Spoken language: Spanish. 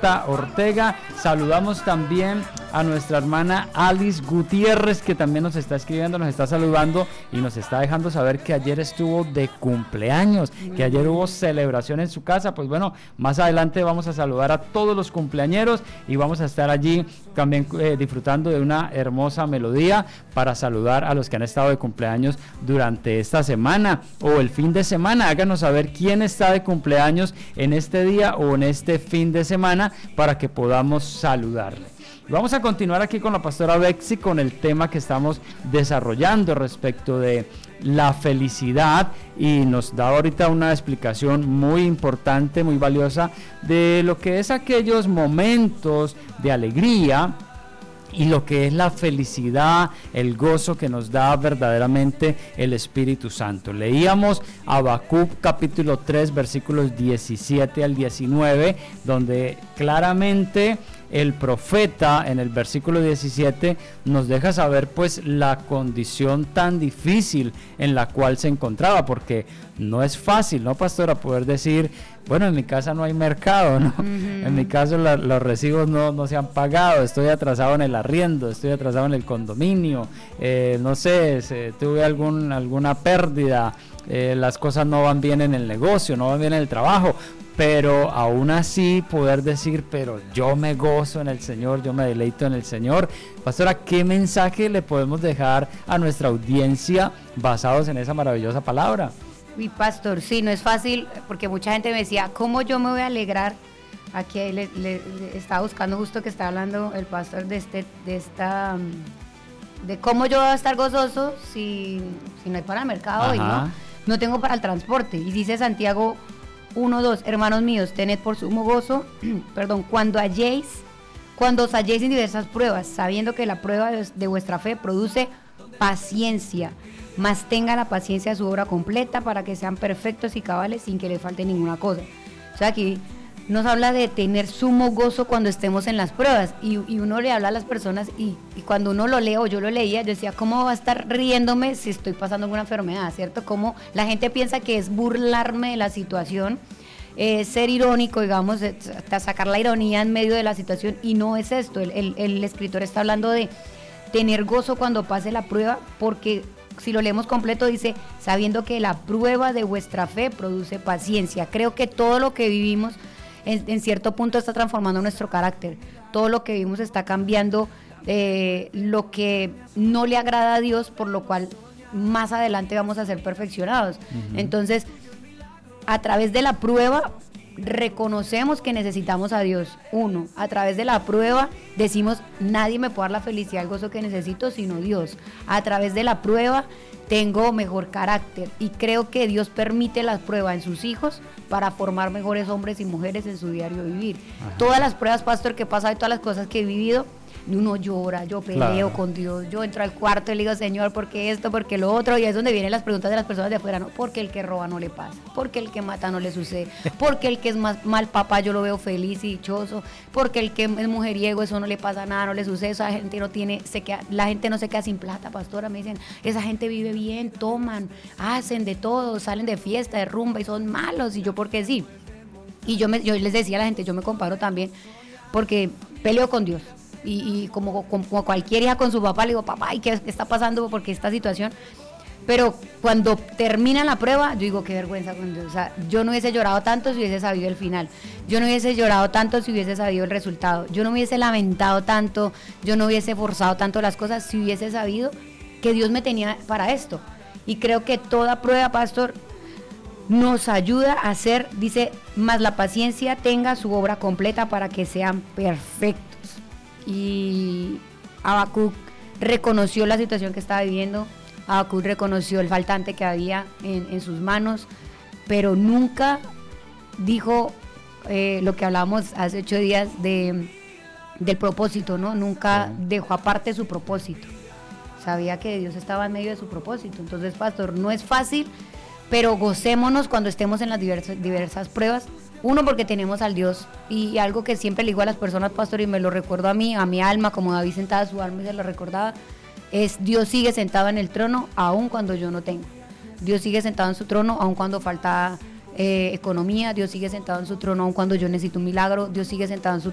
Marta Ortega. Saludamos también a nuestra hermana Alice Gutiérrez, que también nos está escribiendo, nos está saludando y nos está dejando saber que ayer estuvo de cumpleaños, que ayer hubo celebración en su casa. Pues bueno, más adelante vamos a saludar a todos los cumpleañeros y vamos a estar allí también disfrutando de una hermosa melodía para saludar a los que han estado de cumpleaños durante esta semana o el fin de semana. Háganos saber quién está de cumpleaños en este día o en este fin de semana para que podamos saludarle. Vamos a continuar aquí con la pastora Betsy con el tema que estamos desarrollando respecto de la felicidad, y nos da ahorita una explicación muy importante, muy valiosa de lo que es aquellos momentos de alegría y lo que es la felicidad, el gozo que nos da verdaderamente el Espíritu Santo. Leíamos Habacuc capítulo 3 versículos 17 al 19, donde claramente el profeta en el versículo 17 nos deja saber pues la condición tan difícil en la cual se encontraba, porque no es fácil, ¿no, pastora? Poder decir, bueno, en mi casa no hay mercado, ¿no? En mi caso los recibos no se han pagado, estoy atrasado en el arriendo, estoy atrasado en el condominio, no sé, tuve alguna pérdida, las cosas no van bien en el negocio, no van bien en el trabajo. Pero aún así poder decir, pero yo me gozo en el Señor, yo me deleito en el Señor. Pastora, ¿qué mensaje le podemos dejar a nuestra audiencia basados en esa maravillosa palabra? Mi pastor, sí, no es fácil, porque mucha gente me decía, ¿cómo yo me voy a alegrar? Aquí le estaba buscando justo que está hablando el pastor de cómo yo voy a estar gozoso si no hay para el mercado y no tengo para el transporte. Y dice Santiago 1:2, hermanos míos, tened por sumo gozo, cuando os halléis en diversas pruebas, sabiendo que la prueba de vuestra fe produce paciencia, mas tenga la paciencia su obra completa para que sean perfectos y cabales sin que les falte ninguna cosa. O sea, aquí nos habla de tener sumo gozo cuando estemos en las pruebas, y uno le habla a las personas y cuando uno lo lee, o yo lo leía, yo decía, ¿cómo va a estar riéndome si estoy pasando alguna enfermedad? ¿Cierto? Como la gente piensa que es burlarme de la situación, ser irónico, digamos, hasta sacar la ironía en medio de la situación, y no es esto. El escritor está hablando de tener gozo cuando pase la prueba, porque si lo leemos completo dice, sabiendo que la prueba de vuestra fe produce paciencia. Creo que todo lo que vivimos en cierto punto está transformando nuestro carácter, todo lo que vivimos está cambiando lo que no le agrada a Dios, por lo cual más adelante vamos a ser perfeccionados. Entonces, a través de la prueba reconocemos que necesitamos a Dios. A través de la prueba decimos, nadie me puede dar la felicidad, el gozo que necesito sino Dios. A través de la prueba tengo mejor carácter, y creo que Dios permite las pruebas en sus hijos para formar mejores hombres y mujeres en su diario vivir. Todas las pruebas, pastor, que he pasado y todas las cosas que he vivido, uno llora, yo peleo con Dios, yo entro al cuarto y le digo, Señor, ¿por qué esto? ¿Por qué lo otro? Y es donde vienen las preguntas de las personas de afuera, ¿no? Porque el que roba no le pasa, porque el que mata no le sucede, porque el que es mal papá yo lo veo feliz y dichoso, porque el que es mujeriego eso no le pasa nada, no le sucede, esa gente la gente no se queda sin plata, pastora, me dicen, esa gente vive bien, toman, hacen de todo, salen de fiesta, de rumba y son malos, y yo, ¿por qué sí? Y yo les decía a la gente, yo me comparo también, porque peleo con Dios. Y como cualquier hija con su papá, le digo, papá, ¿y qué está pasando? Porque esta situación. Pero cuando termina la prueba, yo digo, qué vergüenza con Dios. O sea, yo no hubiese llorado tanto si hubiese sabido el final. Yo no hubiese llorado tanto si hubiese sabido el resultado. Yo no hubiese lamentado tanto, yo no hubiese forzado tanto las cosas si hubiese sabido que Dios me tenía para esto. Y creo que toda prueba, pastor, nos ayuda a hacer, dice, más la paciencia tenga su obra completa para que sean perfectos. Y Habacuc reconoció la situación que estaba viviendo, Habacuc reconoció el faltante que había en sus manos, pero nunca dijo lo que hablábamos hace 8 días del propósito, ¿no? Nunca dejó aparte su propósito, sabía que Dios estaba en medio de su propósito. Entonces, pastor, no es fácil, pero gocémonos cuando estemos en las diversas pruebas. Porque tenemos al Dios, y algo que siempre le digo a las personas, pastor, y me lo recuerdo a mi alma, como David sentaba su alma y se lo recordaba, es Dios sigue sentado en el trono aun cuando yo no tengo. Dios sigue sentado en su trono aun cuando falta economía, Dios sigue sentado en su trono aun cuando yo necesito un milagro, Dios sigue sentado en su